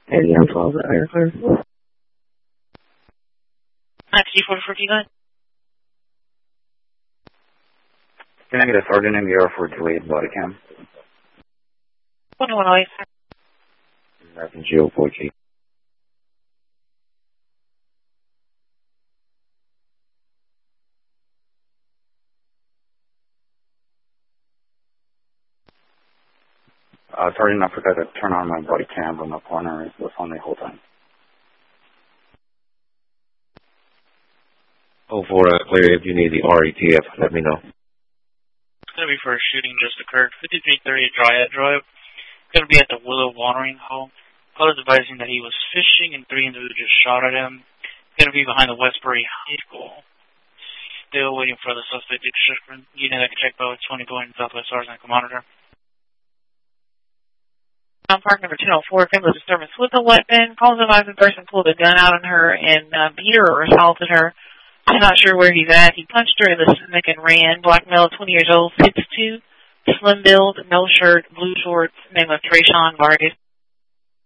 ADM 12 at Air Clear. 944, you got? Can I get a sergeant in the air for 28 body cam? 2108. American Geo 4G. Sergeant, I forgot to turn on my body cam, but my partner was on the whole time. Oh, for clear, if you need the RETF, let me know. It's going to be for a shooting just occurred. 5330 Dryad Drive. Going to be at the Willow Watering Hole. Call is advising that he was fishing and 3 individuals just shot at him. Going to be behind the Westbury High School. Still waiting for the suspect to shipment. Unit that can check both 20 going Southwest Sergeant Monitor. Park number 204, criminal disturbance with a weapon. Calls advising person pulled a gun out on her and beat her or assaulted her. I'm not sure where he's at. He punched her in the stomach and ran. Black male, 20 years old, 6'2", slim build, no shirt, blue shorts, name of Trayshawn Vargas.